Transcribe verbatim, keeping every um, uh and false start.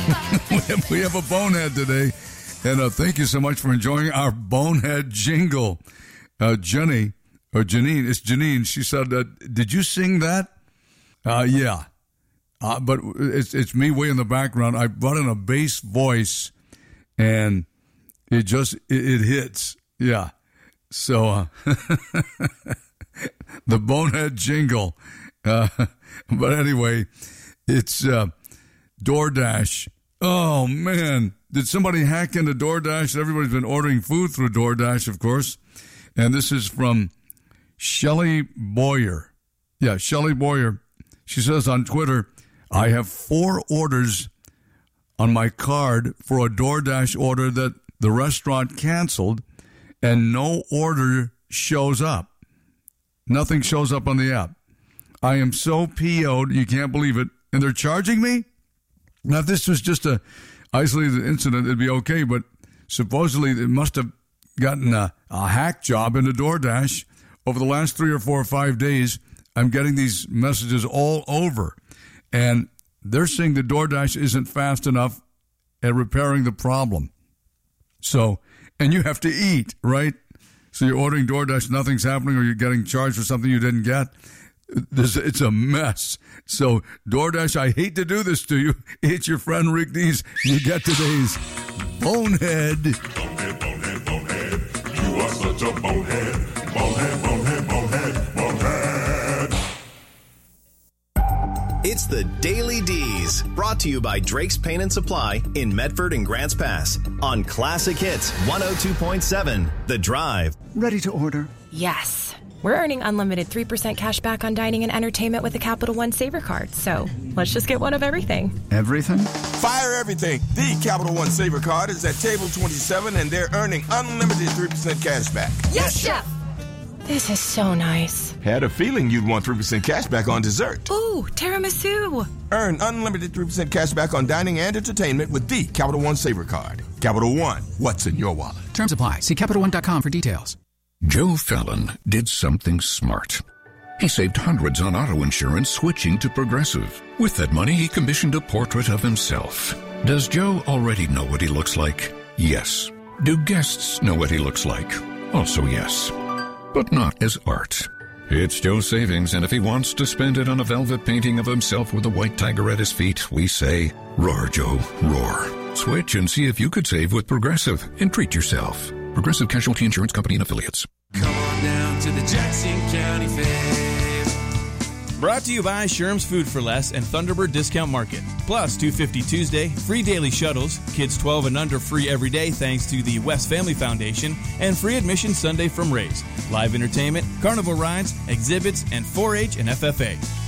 we, have, we have a bonehead today. And uh, thank you so much for enjoying our bonehead jingle. Uh, Jenny, or Janine, it's Janine. She said, uh, did you sing that? Uh, yeah. Uh, but it's it's me way in the background. I brought in a bass voice, and it just, it, it hits. Yeah. So, uh, the bonehead jingle. Uh, but anyway, it's uh, DoorDash. Oh, man. Did somebody hack into DoorDash? Everybody's been ordering food through DoorDash, of course. And this is from Shelly Boyer. Yeah, Shelly Boyer. She says on Twitter, I have four orders on my card for a DoorDash order that the restaurant canceled, and no order shows up. Nothing shows up on the app. I am so P O'd, you can't believe it. And they're charging me? Now, if this was just a isolated incident, it'd be okay, but supposedly it must have gotten a, a hack job into DoorDash. Over the last three or four or five days, I'm getting these messages all over. And they're saying that DoorDash isn't fast enough at repairing the problem. So, and you have to eat, right? So you're ordering DoorDash, nothing's happening, or you're getting charged for something you didn't get. This, it's a mess. So, DoorDash, I hate to do this to you. It's your friend Rick Dees. You get today's Bonehead. Bonehead, bonehead, bonehead. You are such a bonehead. Bonehead, bonehead, bonehead, bonehead. It's the Daily D's, brought to you by Drake's Paint and Supply in Medford and Grants Pass on Classic Hits one oh two point seven, The Drive. Ready to order? Yes. We're earning unlimited three percent cash back on dining and entertainment with a Capital One Saver card. So let's just get one of everything. Everything? Fire everything. The Capital One Saver card is at table twenty-seven, and they're earning unlimited three percent cash back. Yes, Chef! This is so nice. Had a feeling you'd want three percent cash back on dessert. Ooh, tiramisu. Earn unlimited three percent cash back on dining and entertainment with the Capital One Saver card. Capital One, what's in your wallet? Terms apply. See Capital One dot com for details. Joe Fallon did something smart. He saved hundreds on auto insurance switching to Progressive. With that money, he commissioned a portrait of himself. Does Joe already know what he looks like? Yes. Do guests know what he looks like? Also yes. But not as art. It's Joe's savings, and if he wants to spend it on a velvet painting of himself with a white tiger at his feet, we say, roar, Joe, roar. Switch and see if you could save with Progressive and treat yourself. Progressive Casualty Insurance Company and Affiliates. Come on down to the Jackson County Fair. Brought to you by Sherm's Food for Less and Thunderbird Discount Market. Plus, two fifty Tuesday, free daily shuttles, kids twelve and under free every day thanks to the West Family Foundation, and free admission Sunday from Rays. Live entertainment, carnival rides, exhibits, and four H and F F A.